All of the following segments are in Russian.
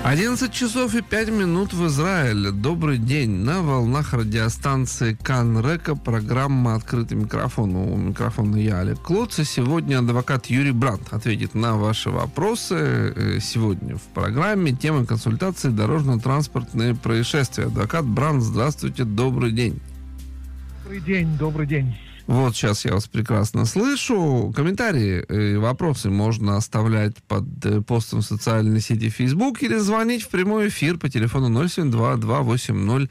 11 часов и 5 минут в Израиле. Добрый день. На волнах радиостанции Кан-Река программа «Открытый микрофон». У микрофона я, Олег Клоц. И сегодня адвокат Юрий Брандт ответит на ваши вопросы. Сегодня в программе тема консультации дорожно-транспортные происшествия. Адвокат Брандт, здравствуйте, добрый день. Добрый день. Вот сейчас я вас прекрасно слышу. Комментарии и вопросы можно оставлять под постом в социальной сети Facebook или звонить в прямой эфир по телефону 072-280-1003.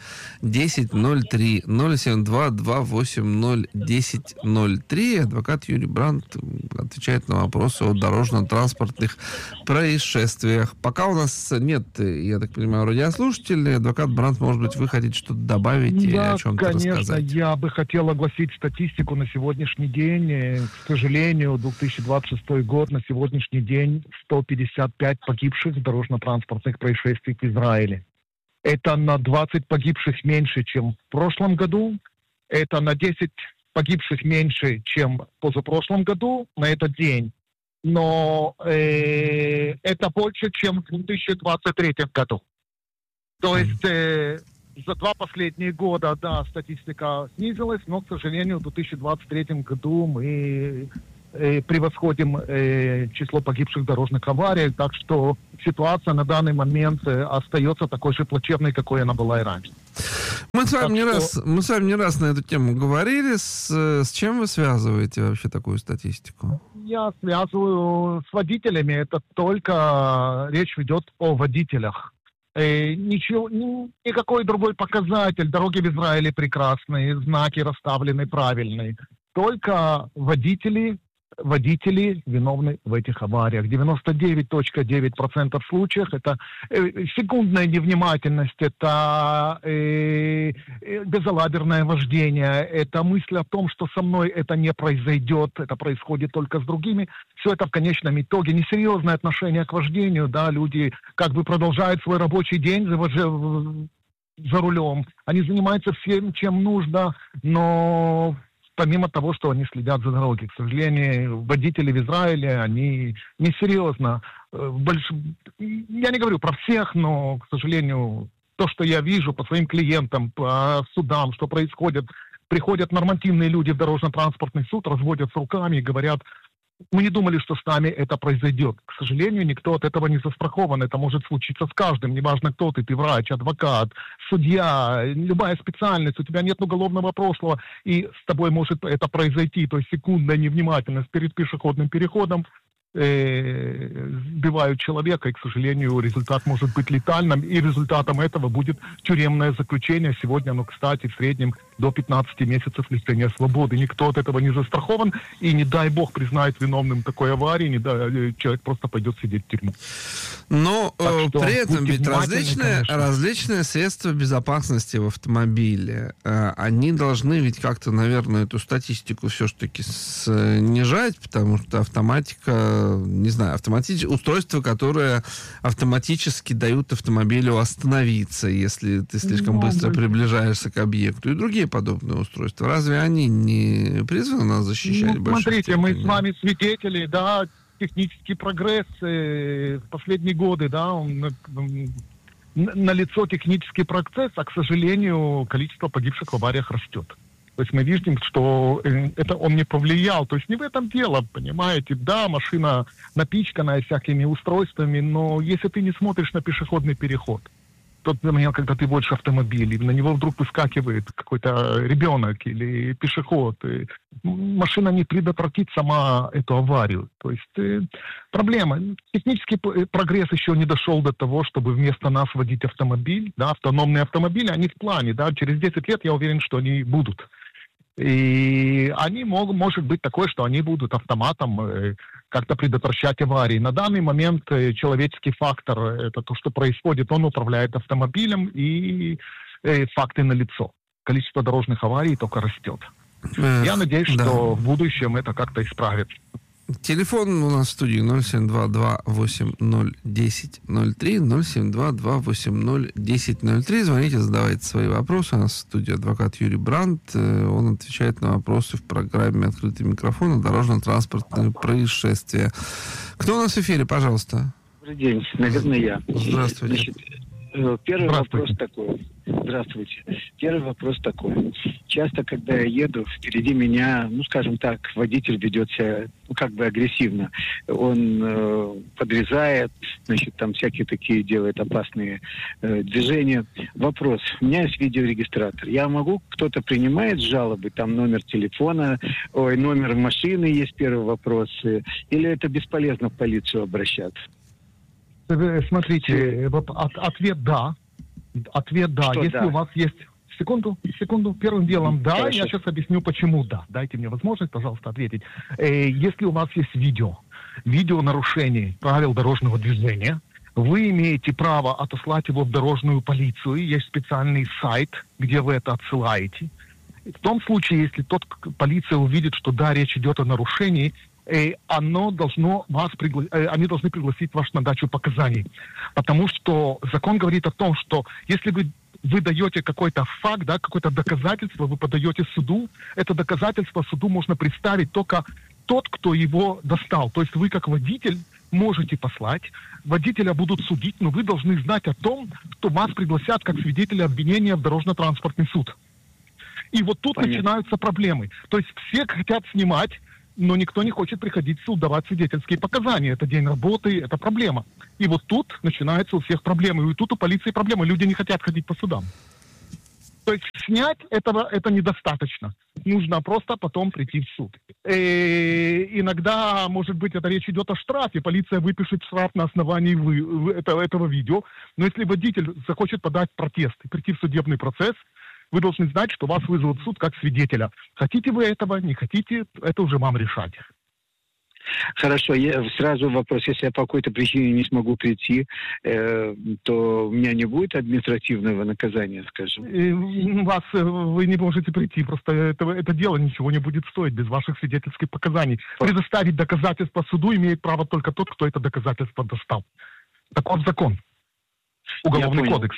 072-280-1003. Адвокат Юрий Брандт отвечает на вопросы о дорожно-транспортных происшествиях. Пока у нас нет, я так понимаю, радиослушателей, адвокат Брандт, может быть, вы хотите что-то добавить или о чем-то конечно, рассказать? Я бы хотел огласить статистику на сегодняшний день. К сожалению, 2026 год, на сегодняшний день 155 погибших в дорожно-транспортных происшествиях в Израиле. Это на 20 погибших меньше, чем в прошлом году. Это на 10 погибших меньше, чем в позапрошлом году на этот день. Но это больше, чем в 2023 году. То есть за два последних года, да, статистика снизилась, но, к сожалению, в 2023 году мы превосходим число погибших в дорожных авариях, так что ситуация на данный момент остается такой же плачевной, какой она была и раньше. Мы с вами не раз на эту тему говорили. С чем вы связываете вообще такую статистику? Я связываю с водителями. Это только речь идет о водителях. Никакой другой показатель. Дороги в Израиле прекрасные, знаки расставлены правильные. Только водители виновны в этих авариях. 99.9% случаев это секундная невнимательность, это безалаберное вождение, это мысль о том, что со мной это не произойдет, это происходит только с другими. Все это в конечном итоге несерьезное отношение к вождению, да, люди как бы продолжают свой рабочий день за рулем, они занимаются всем, чем нужно, но помимо того, что они следят за дорогой. К сожалению, водители в Израиле, они несерьезно. Я не говорю про всех, но, к сожалению, то, что я вижу по своим клиентам, по судам, что происходит, приходят нормативные люди в дорожно-транспортный суд, разводятся руками и говорят: мы не думали, что с нами это произойдет. К сожалению, никто от этого не застрахован. Это может случиться с каждым. Неважно, кто ты врач, адвокат, судья, любая специальность. У тебя нет уголовного прошлого, и с тобой может это произойти. То есть секундная невнимательность перед пешеходным переходом сбивают человека, и, к сожалению, результат может быть летальным, и результатом этого будет тюремное заключение. Сегодня оно, кстати, в среднем до 15 месяцев лишения свободы. Никто от этого не застрахован, и не дай бог признает виновным такой аварии, человек просто пойдет сидеть в тюрьму. Но при этом ведь различные средства безопасности в автомобиле, они должны ведь как-то, наверное, эту статистику все-таки снижать, потому что автоматика, не знаю, устройства, которые автоматически дают автомобилю остановиться, если ты слишком быстро приближаешься к объекту, и другие подобные устройства. Разве они не призваны нас защищать? Смотрите, мы с вами свидетели, да, технический прогресс в последние годы, да, налицо технический прогресс, а, к сожалению, количество погибших в авариях растет. То есть мы видим, что это он не повлиял. То есть не в этом дело, понимаете. Да, машина напичканная всякими устройствами, но если ты не смотришь на пешеходный переход, тот момент, когда ты водишь автомобиль, и на него вдруг выскакивает какой-то ребенок или пешеход, и машина не предотвратит сама эту аварию. То есть проблема. Технический прогресс еще не дошел до того, чтобы вместо нас водить автомобиль. Да, автономные автомобили, они в плане. Да, через 10 лет я уверен, что они будут. И они может быть такое, что они будут автоматом как-то предотвращать аварии. На данный момент человеческий фактор, это то, что происходит, он управляет автомобилем, и факты налицо. Количество дорожных аварий только растет. Я надеюсь, что в будущем это как-то исправится. Телефон у нас в студии 072-280-1003, 072-280-1003. Звоните, задавайте свои вопросы. У нас в студии адвокат Юрий Брандт. Он отвечает на вопросы в программе «Открытый микрофон» о дорожно-транспортные происшествия. Кто у нас в эфире, пожалуйста? Добрый день, наверное, я. Здравствуйте. Значит, первый вопрос такой. Здравствуйте. Первый вопрос такой. Часто, когда я еду, впереди меня, ну, скажем так, водитель ведет себя, ну, как бы агрессивно. Он подрезает, значит, там всякие такие делает опасные движения. Вопрос. У меня есть видеорегистратор. Я могу, кто-то принимает жалобы, там номер телефона, номер машины есть, первый вопрос. Или это бесполезно в полицию обращаться? Смотрите, ответ «да». Ответ «да». Что если да? у вас есть... Секунду. Первым делом «да». Хорошо. Я сейчас объясню, почему «да». Дайте мне возможность, пожалуйста, ответить. Если у вас есть видео нарушений правил дорожного движения, вы имеете право отослать его в дорожную полицию. Есть специальный сайт, где вы это отсылаете. В том случае, если полиция увидит, что да, речь идет о нарушении, они должны пригласить вас на дачу показаний. Потому что закон говорит о том, что если вы даете какой-то факт, да, какое-то доказательство, вы подаете суду, это доказательство суду можно представить только тот, кто его достал. То есть вы как водитель можете послать, водителя будут судить, но вы должны знать о том, что вас пригласят как свидетеля обвинения в дорожно-транспортный суд. И вот тут начинаются проблемы. То есть все хотят снимать, но никто не хочет приходить в суд, давать свидетельские показания. Это день работы, это проблема. И вот тут начинаются у всех проблемы. И тут у полиции проблемы. Люди не хотят ходить по судам. То есть снять это недостаточно. Нужно просто потом прийти в суд. Иногда, может быть, это речь идет о штрафе. Полиция выпишет штраф на основании этого видео. Но если водитель захочет подать протест и прийти в судебный процесс, вы должны знать, что вас вызовут в суд как свидетеля. Хотите вы этого, не хотите, это уже вам решать. Хорошо, сразу вопрос. Если я по какой-то причине не смогу прийти, то у меня не будет административного наказания, скажем? Вы не можете прийти, просто это дело ничего не будет стоить без ваших свидетельских показаний. Предоставить доказательства суду имеет право только тот, кто это доказательство достал. Таков закон. Уголовный кодекс.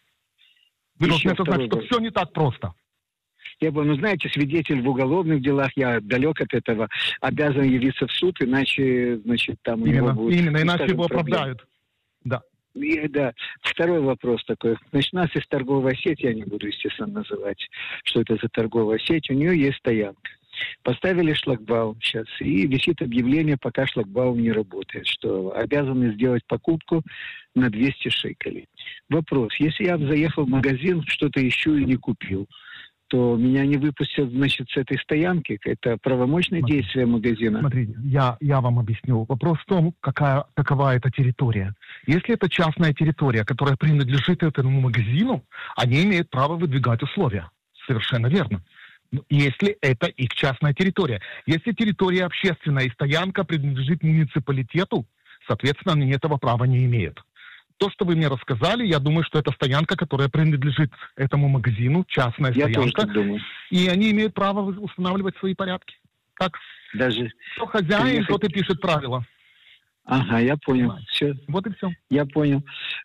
Вы должны это знать, что все не так просто. Я бы, знаете, свидетель в уголовных делах, я далек от этого, обязан явиться в суд, иначе, значит, там именно, его будут... Именно, иначе его оправдают. Да. Да. Второй вопрос такой. Значит, у нас есть торговая сеть, я не буду, естественно, называть, что это за торговая сеть. У нее есть стоянка. Поставили шлагбаум сейчас, и висит объявление, пока шлагбаум не работает, что обязаны сделать покупку на 200 шекелей. Вопрос. Если я заехал в магазин, что-то ищу и не купил, то меня не выпустят, значит, с этой стоянки. Это правомочное действие магазина. Смотрите, я вам объясню. Вопрос в том, какова эта территория. Если это частная территория, которая принадлежит этому магазину, они имеют право выдвигать условия. Совершенно верно. Если это их частная территория. Если территория общественная и стоянка принадлежит муниципалитету, соответственно, они этого права не имеют. То, что вы мне рассказали, я думаю, что это стоянка, которая принадлежит этому магазину, частная стоянка. Я тоже думаю. И они имеют право устанавливать свои порядки. Как даже кто хозяин, тот и пишет правила. Ага, я понял. Все. Вот и все. Я понял.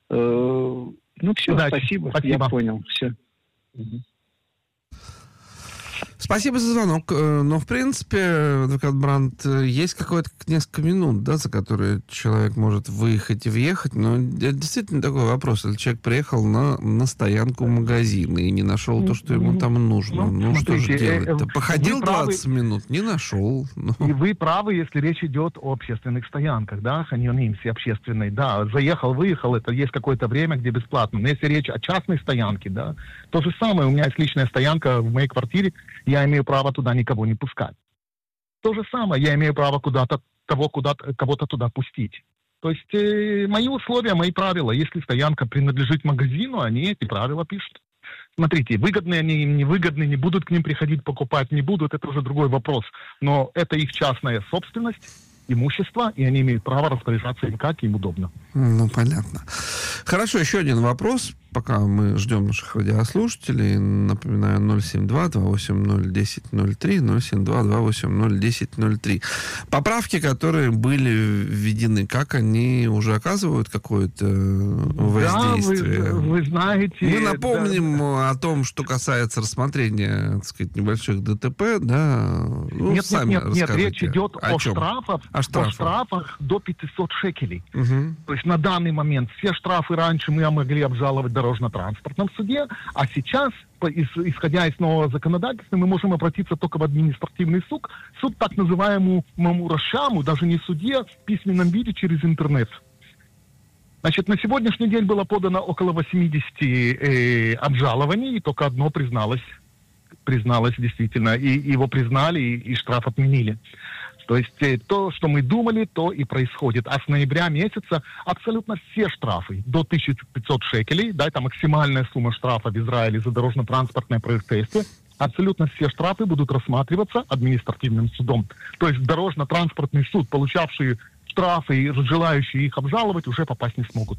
Все, Удачи. Спасибо. Я понял. Все. Спасибо за звонок. Но, в принципе, адвокат Брандт, есть какое-то несколько минут, да, за которые человек может выехать и въехать. Но это действительно такой вопрос. Если человек приехал на стоянку магазина и не нашел то, что ему там нужно. Что же делать-то? Походил 20 минут, не нашел. И вы правы, если речь идет о общественных стоянках, да, ханьонимсе общественной. Да, заехал, выехал, это есть какое-то время, где бесплатно. Но если речь о частной стоянке, да, то же самое. У меня есть личная стоянка в моей квартире, я имею право туда никого не пускать. То же самое, я имею право кого-то туда пустить. То есть мои условия, мои правила. Если стоянка принадлежит магазину, они эти правила пишут. Смотрите, выгодные они им, невыгодные, не будут к ним приходить, покупать не будут, это уже другой вопрос. Но это их частная собственность, имущество, и они имеют право распоряжаться им как им удобно. Понятно. Хорошо, еще один вопрос, пока мы ждем наших радиослушателей. Напоминаю, 072-280-1003, 072-280-1003. Поправки, которые были введены, как они уже оказывают какое-то воздействие? Да, вы знаете... Мы напомним о том, что касается рассмотрения, так сказать, небольших ДТП, да? Ну, нет, речь идет о штрафах до 500 шекелей. Угу. То есть на данный момент все штрафы раньше мы могли обжаловать в дорожно-транспортном суде, а сейчас, исходя из нового законодательства, мы можем обратиться только в административный суд, так называемому Рашаму, даже не в суде, в письменном виде через интернет. Значит, на сегодняшний день было подано около 80 обжалований, и только одно призналось действительно, и его признали, и штраф отменили. То есть то, что мы думали, то и происходит. А с ноября месяца абсолютно все штрафы до 1500 шекелей, да, это максимальная сумма штрафа в Израиле за дорожно-транспортное происшествие, абсолютно все штрафы будут рассматриваться административным судом. То есть дорожно-транспортный суд, получавший штрафы и желающие их обжаловать, уже попасть не смогут.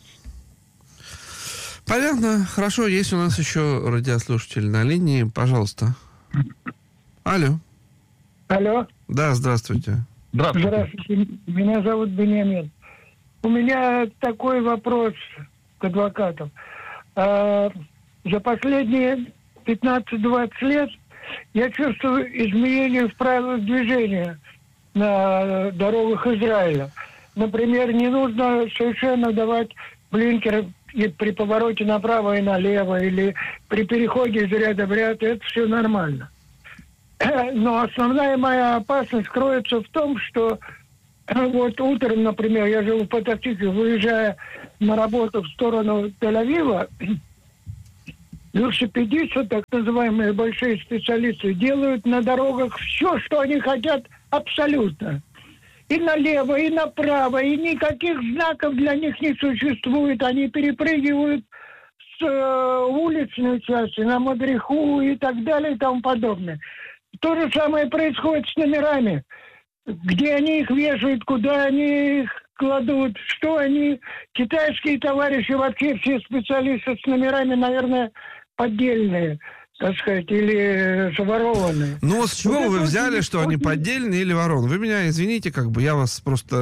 Понятно. Хорошо, есть у нас еще радиослушатель на линии. Пожалуйста. Алло. Алло. Да, здравствуйте. Здравствуйте. Меня зовут Бенямин. У меня такой вопрос к адвокатам. За последние 15-20 лет я чувствую изменения в правилах движения на дорогах Израиля. Например, не нужно совершенно давать блинкер и при повороте направо и налево, или при переходе из ряда в ряд. Это все нормально. Но основная моя опасность кроется в том, что вот утром, например, я живу в Петах-Тикве, выезжая на работу в сторону Тель-Авива, велосипедисты, так называемые большие специалисты, делают на дорогах все, что они хотят, абсолютно. И налево, и направо, и никаких знаков для них не существует. Они перепрыгивают с уличной части на Мадриху и так далее и тому подобное. То же самое происходит с номерами. Где они их вешают, куда они их кладут, что они... Китайские товарищи, вообще все специалисты с номерами, наверное, поддельные, так сказать, или заворованные. Ну, с чего вы взяли, что они поддельные или вороны? Вы меня извините, я вас просто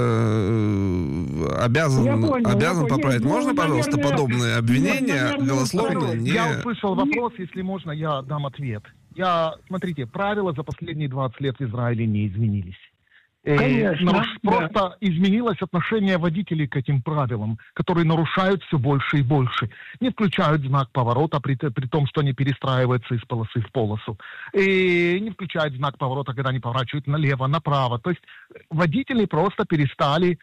обязан поправить. Можно, пожалуйста, подобные обвинения голословно не... Я услышал вопрос, если можно, я дам ответ. Смотрите, правила за последние 20 лет в Израиле не изменились. Конечно, просто изменилось отношение водителей к этим правилам, которые нарушают все больше и больше. Не включают знак поворота при том, что они перестраиваются из полосы в полосу. И не включают знак поворота, когда они поворачивают налево, направо. То есть водители просто перестали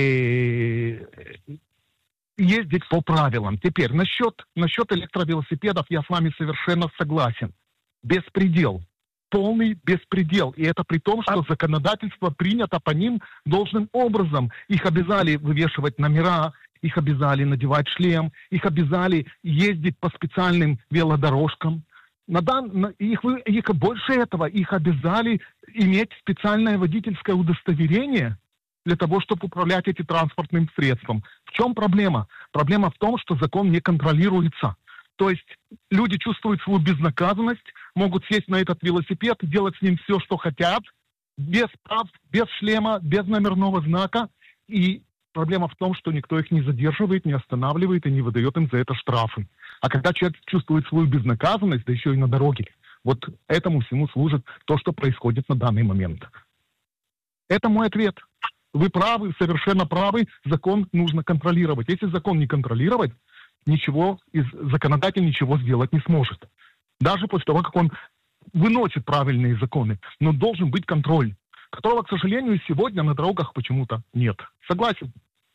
ездить по правилам. Теперь насчет электровелосипедов я с вами совершенно согласен. Беспредел. Полный беспредел. И это при том, что законодательство принято по ним должным образом. Их обязали вывешивать номера, их обязали надевать шлем, их обязали ездить по специальным велодорожкам. Их больше этого, их обязали иметь специальное водительское удостоверение для того, чтобы управлять этим транспортным средством. В чем проблема? Проблема в том, что закон не контролируется. То есть люди чувствуют свою безнаказанность, могут сесть на этот велосипед и делать с ним все, что хотят, без прав, без шлема, без номерного знака. И проблема в том, что никто их не задерживает, не останавливает и не выдает им за это штрафы. А когда человек чувствует свою безнаказанность, да еще и на дороге, вот этому всему служит то, что происходит на данный момент. Это мой ответ. Вы правы, совершенно правы, закон нужно контролировать. Если закон не контролировать, законодатель ничего сделать не сможет. Даже после того, как он выносит правильные законы. Но должен быть контроль, которого, к сожалению, сегодня на дорогах почему-то нет. Согласен.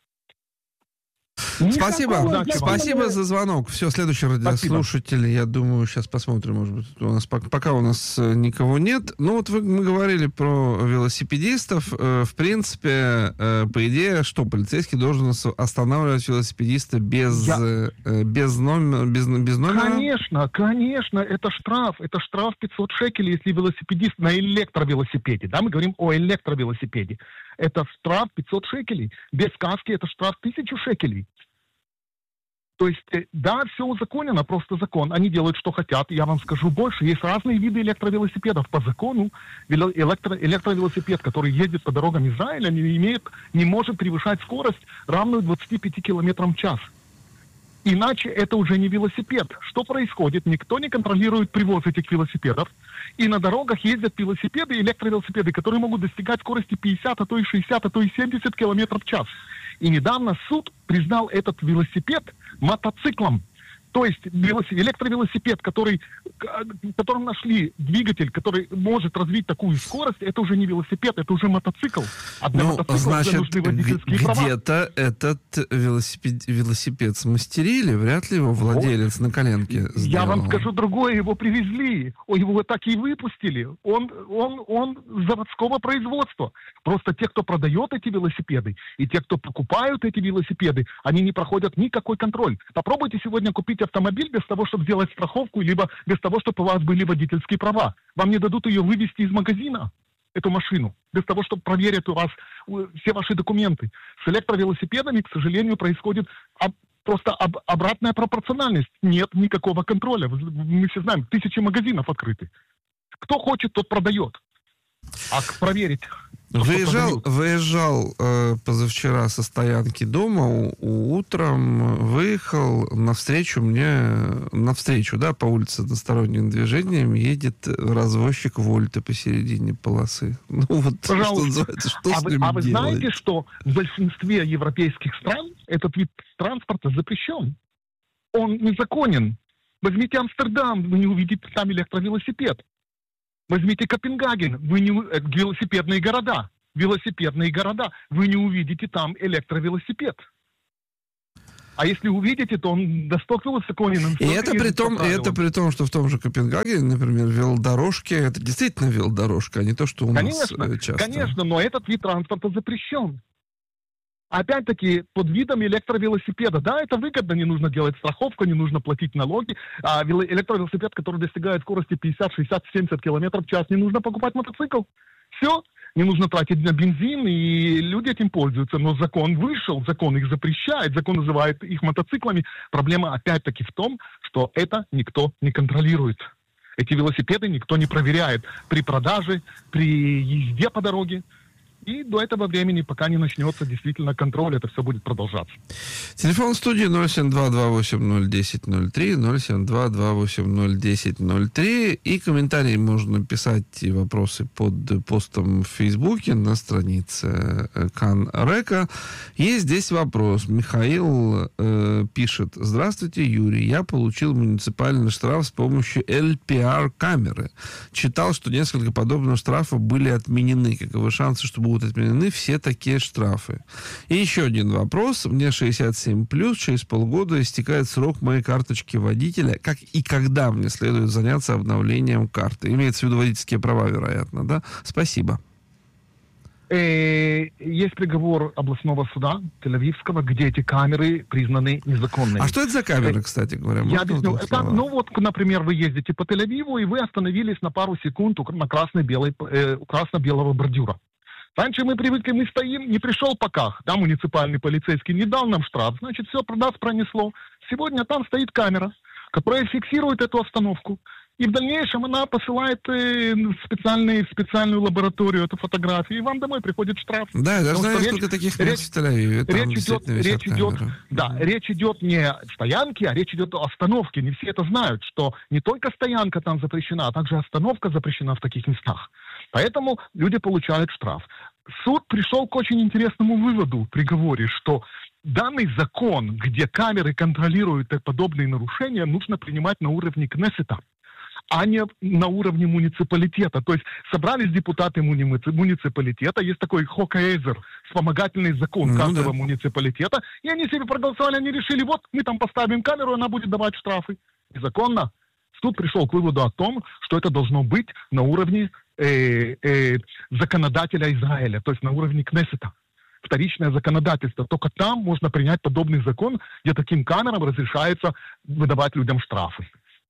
Спасибо за звонок. Все, следующий радиослушатель, я думаю, сейчас посмотрим, может быть, пока у нас никого нет. Ну вот мы говорили про велосипедистов. В принципе, по идее, что полицейский должен останавливать велосипедиста без номера? Конечно, это штраф 500 шекелей, если велосипедист на электровелосипеде. Да, мы говорим о электровелосипеде. Это штраф 500 шекелей. Без каски это штраф 1000 шекелей. То есть, да, все узаконено, просто закон. Они делают, что хотят. Я вам скажу больше. Есть разные виды электровелосипедов. По закону электровелосипед, который ездит по дорогам Израиля, не может превышать скорость, равную 25 км в час. Иначе это уже не велосипед. Что происходит? Никто не контролирует привоз этих велосипедов. И на дорогах ездят велосипеды, электровелосипеды, которые могут достигать скорости 50, а то и 60, а то и 70 км в час. И недавно суд признал этот велосипед мотоциклом. То есть электровелосипед, в котором нашли двигатель, который может развить такую скорость, это уже не велосипед, это уже мотоцикл. А для мотоцикла значит, нужны водительские права. Где-то этот велосипед смастерили, вряд ли его владелец на коленке сделал. Я вам скажу другое, его привезли, его так и выпустили. Он заводского производства. Просто те, кто продает эти велосипеды, и те, кто покупают эти велосипеды, они не проходят никакой контроль. Попробуйте сегодня купить автомобиль без того, чтобы сделать страховку, либо без того, чтобы у вас были водительские права. Вам не дадут ее вывести из магазина, эту машину, без того, чтобы проверить у вас все ваши документы. С электровелосипедами, к сожалению, происходит просто обратная пропорциональность. Нет никакого контроля. Мы все знаем, 1000 магазинов открыты. Кто хочет, тот продает. А проверить... Выезжал позавчера со стоянки дома, утром выехал навстречу по улице односторонним движением едет развозчик Вольта посередине полосы. Ну вот, пожалуйста. что с ним вы делать? знаете, что в большинстве европейских стран этот вид транспорта запрещен? Он незаконен. Возьмите Амстердам, вы не увидите там электровелосипед. Возьмите Копенгаген, велосипедные города, вы не увидите там электровелосипед. А если увидите, то он настолько высоконен. И это при том, что в том же Копенгагене, например, велодорожки, это действительно велодорожка, а не то, что у нас часто. Конечно, но этот вид транспорта запрещен. Опять-таки, под видом электровелосипеда. Да, это выгодно, не нужно делать страховку, не нужно платить налоги. А электровелосипед, который достигает скорости 50, 60, 70 км в час, не нужно покупать мотоцикл. Все, не нужно тратить на бензин, и люди этим пользуются. Но закон вышел, закон их запрещает, закон называет их мотоциклами. Проблема опять-таки в том, что это никто не контролирует. Эти велосипеды никто не проверяет при продаже, при езде по дороге. И до этого времени, пока не начнется действительно контроль, это все будет продолжаться. Телефон студии 072-28-010-03, 072-28-010-03. И комментарии можно писать, и вопросы под постом в Фейсбуке на странице Кан-Река. Есть здесь вопрос. Михаил пишет. Здравствуйте, Юрий. Я получил муниципальный штраф с помощью LPR-камеры. Читал, что несколько подобных штрафов были отменены. Каковы шансы, что будут отменены все такие штрафы? И еще один вопрос. Мне 67+, через полгода истекает срок моей карточки водителя. Как и когда мне следует заняться обновлением карты? Имеется в виду водительские права, вероятно, да? Спасибо. Есть приговор областного суда Тель-Авивского, где эти камеры признаны незаконными. А что это за камеры, кстати говоря? Я объясню. Например, вы ездите по Тель-Авиву, и вы остановились на пару секунд у красно-белого бордюра. Раньше мы привыкли, мы стоим, не пришел ПАКАХ, да, муниципальный полицейский, не дал нам штраф, значит, все, нас пронесло. Сегодня там стоит камера, которая фиксирует эту остановку. И в дальнейшем она посылает в специальную лабораторию эту фотографию, и вам домой приходит штраф. Да, я знаю, сколько таких мест в Тель-Авиве. Речь идет не о стоянке, а речь идет о остановке. Не все это знают, что не только стоянка там запрещена, а также остановка запрещена в таких местах. Поэтому люди получают штраф. Суд пришел к очень интересному выводу в приговоре, что данный закон, где камеры контролируют подобные нарушения, нужно принимать на уровне Кнессета, а не на уровне муниципалитета. То есть собрались депутаты муниципалитета, есть такой хокаэзер, вспомогательный закон каждого муниципалитета, и они себе проголосовали, они решили, вот мы там поставим камеру, она будет давать штрафы. Незаконно. Суд пришел к выводу о том, что это должно быть на уровне законодателя Израиля, то есть на уровне Кнессета. Вторичное законодательство. Только там можно принять подобный закон, где таким камерам разрешается выдавать людям штрафы.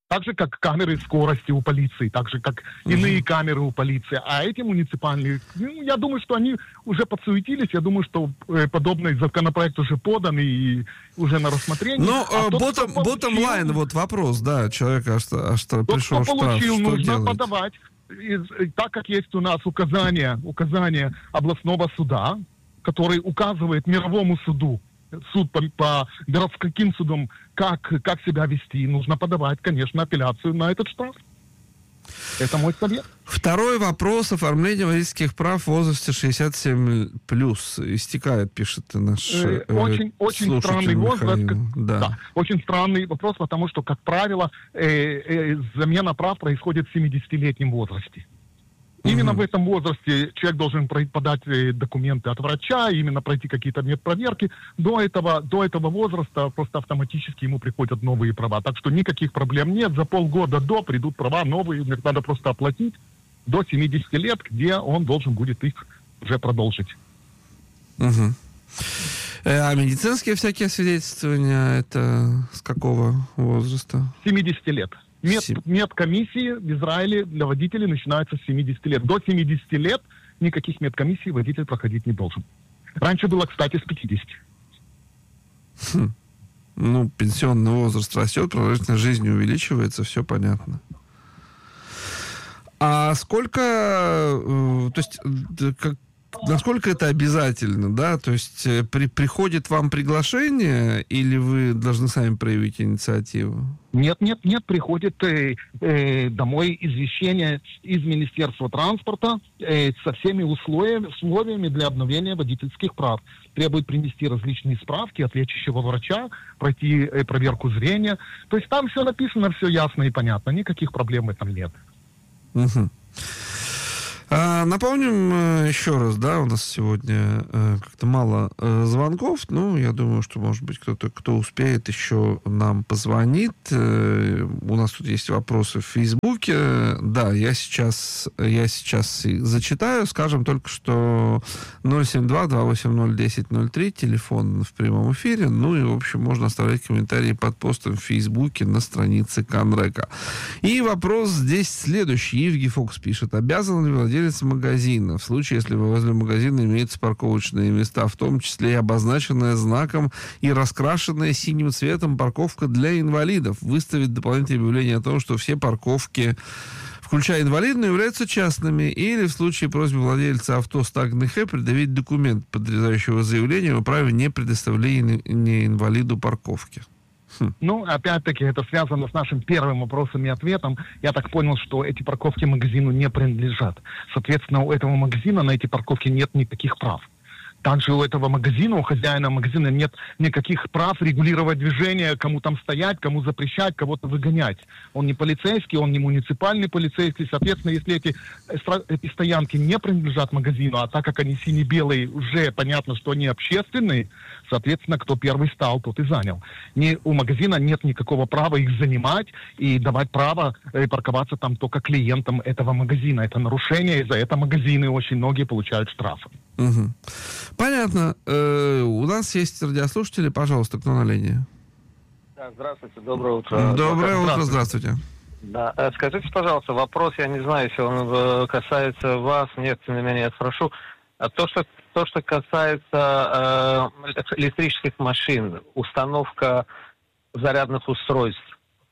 Так же, как камеры скорости у полиции, так же, как иные камеры у полиции. А эти муниципальные, я думаю, что они уже подсуетились. Я думаю, что подобный законопроект уже подан и уже на рассмотрение. Ну, bottom line, вот вопрос, да, человека, что пришел штраф, получил, что нужно делать? подавать. Так как есть у нас указание областного суда, который указывает мировому суду, суд по городским судам, как себя вести, нужно подавать, конечно, апелляцию на этот штраф. Это мой совет. Второй вопрос. Оформление водительских прав в возрасте 67+. Истекает, пишет наш очень странный возраст. Да. Очень странный вопрос, потому что, как правило, замена прав происходит в 70-летнем возрасте. Именно в этом возрасте человек должен подать документы от врача, именно пройти какие-то медпроверки. До этого возраста просто автоматически ему приходят новые права. Так что никаких проблем нет. За полгода до придут права новые. Их надо просто оплатить до 70 лет, где он должен будет их уже продолжить. Угу. А медицинские всякие свидетельствования, это с какого возраста? 70 лет. Медкомиссии в Израиле для водителей начинаются с 70 лет. До 70 лет никаких медкомиссий водитель проходить не должен. Раньше было, кстати, с 50. Ну, пенсионный возраст растет, продолжительность жизни увеличивается, все понятно. А сколько, то есть, насколько это обязательно, да? То есть приходит вам приглашение, или вы должны сами проявить инициативу? Нет, приходит домой извещение из Министерства транспорта со всеми условиями для обновления водительских прав. Требует принести различные справки от лечащего врача, пройти проверку зрения. То есть там все написано, все ясно и понятно, никаких проблем в этом нет. Угу. Напомним еще раз, да, у нас сегодня как-то мало звонков, ну, я думаю, что, может быть, кто успеет, еще нам позвонит. У нас тут есть вопросы в Фейсбуке. Да, я сейчас зачитаю, скажем только, что 072-280-1003, телефон в прямом эфире, ну, и, в общем, можно оставлять комментарии под постом в Фейсбуке на странице Канрека. И вопрос здесь следующий. Евгений Фокс пишет: обязан ли владелец магазина в случае, если возле магазина имеются парковочные места, в том числе и обозначенная знаком и раскрашенная синим цветом парковка для инвалидов, выставить дополнительное объявление о том, что все парковки, включая инвалидную, являются частными, или в случае просьбы владельца авто с тагом НХ предъявить документ, подтверждающего заявление о праве не предоставления инвалиду парковки? Ну, опять-таки, это связано с нашим первым вопросом и ответом. Я так понял, что эти парковки магазину не принадлежат. Соответственно, у этого магазина на эти парковки нет никаких прав. Также у этого магазина, у хозяина магазина нет никаких прав регулировать движение, кому там стоять, кому запрещать, кого-то выгонять. Он не полицейский, он не муниципальный полицейский. Соответственно, если эти стоянки не принадлежат магазину, а так как они сине-белые, уже понятно, что они общественные, соответственно, кто первый стал, тот и занял. У магазина нет никакого права их занимать и давать право парковаться там только клиентам этого магазина. Это нарушение, и за это магазины очень многие получают штрафы. Угу. Понятно. У нас есть радиослушатели. Пожалуйста, кто на линии? Да, здравствуйте, доброе утро. Доброе утро, здравствуйте. Да, скажите, пожалуйста, вопрос, я не знаю, если он касается вас, нет, тем не менее, я спрошу. То, что касается электрических машин, установка зарядных устройств,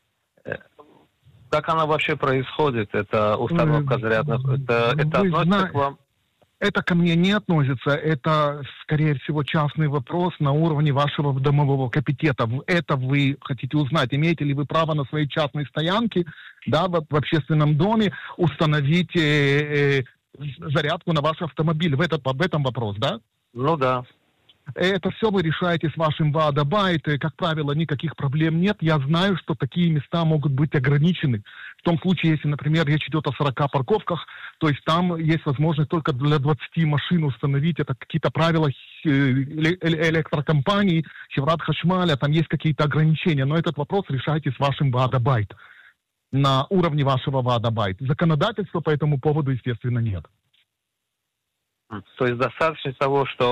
как она вообще происходит, эта установка зарядных? Это относится к вам? Это ко мне не относится, это, скорее всего, частный вопрос на уровне вашего домового капитета. Это вы хотите узнать, имеете ли вы право на своей частной стоянке, да, в общественном доме установить зарядку на ваш автомобиль. В этом вопрос, да? Ну да. Это все вы решаете с вашим ВАДА-БАЙТ. Как правило, никаких проблем нет. Я знаю, что такие места могут быть ограничены. В том случае, если, например, речь идет о 40 парковках, то есть там есть возможность только для 20 машин установить. Это какие-то правила электрокомпаний, Хеврат Хашмаля, там есть какие-то ограничения. Но этот вопрос решайте с вашим ВАДА-БАЙТ. На уровне вашего ВАДА-БАЙТ. Законодательства по этому поводу, естественно, нет. То есть достаточно того, что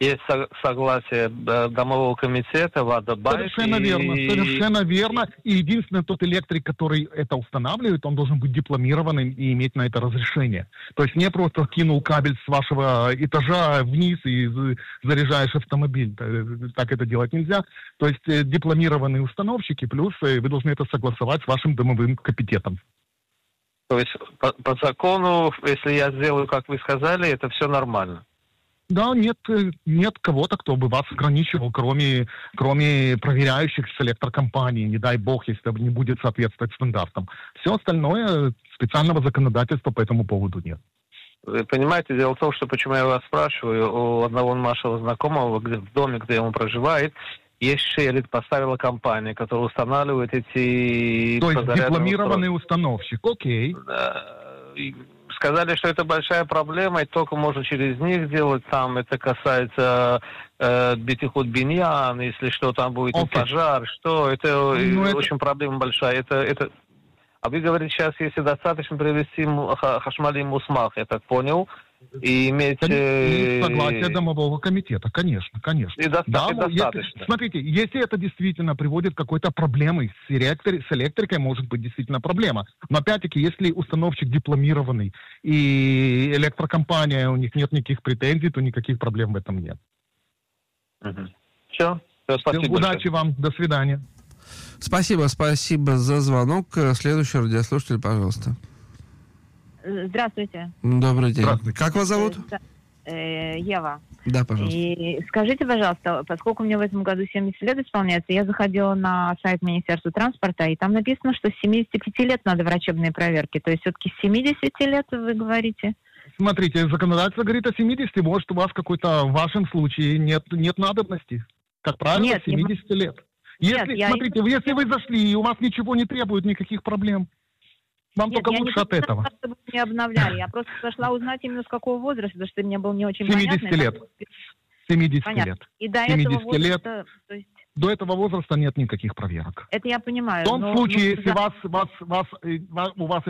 есть согласие домового комитета, ВАДА-БАЙК. Совершенно верно. И единственный тот электрик, который это устанавливает, он должен быть дипломированным и иметь на это разрешение. То есть не просто кинул кабель с вашего этажа вниз и заряжаешь автомобиль. Так это делать нельзя. То есть дипломированные установщики, плюс вы должны это согласовать с вашим домовым комитетом. То есть по закону, если я сделаю, как вы сказали, это все нормально? Да, нет кого-то, кто бы вас ограничивал, кроме проверяющих с электрокомпаний, не дай бог, если это не будет соответствовать стандартам. Все остальное специального законодательства по этому поводу нет. Вы понимаете, дело в том, что почему я вас спрашиваю, у одного нашего знакомого в доме, где он проживает, есть шерит, поставила компания, которая устанавливает эти... То есть дипломированный установщик, окей. Сказали, что это большая проблема, и только можно через них делать. Там это касается битихут биньян, если что, там будет пожар, что это очень проблема большая. А вы говорите, сейчас, если достаточно привести хашмали мусмах, я так понял, и иметь... Согласие домового комитета, конечно. И достаточно. Смотрите, если это действительно приводит к какой-то проблеме с электрикой, может быть действительно проблема. Но опять-таки, если установщик дипломированный и электрокомпания, у них нет никаких претензий, то никаких проблем в этом нет. Все, спасибо. Удачи вам, до свидания. Спасибо за звонок. Следующий радиослушатель, пожалуйста. Здравствуйте. Добрый день. Здравствуйте. Как вас зовут? Ева. Да, пожалуйста. И скажите, пожалуйста, поскольку мне в этом году 70 лет исполняется, я заходила на сайт Министерства транспорта, и там написано, что с 75 лет надо врачебные проверки. То есть все-таки с 70 лет, вы говорите? Смотрите, законодательство говорит о 70, может, у вас какой-то, в вашем случае, нет надобности. Как правило, нет, 70 лет. Смотрите, если вы зашли, и у вас ничего не требует, никаких проблем. Вам только лучше от этого. Чтобы не обновляли. Я просто зашла узнать именно с какого возраста, потому что мне было не очень 70 понятно. лет. 70 Понятно. лет. И до 70 этого возраста, лет. то есть... До этого возраста нет никаких проверок. Это я понимаю. В том случае, если у вас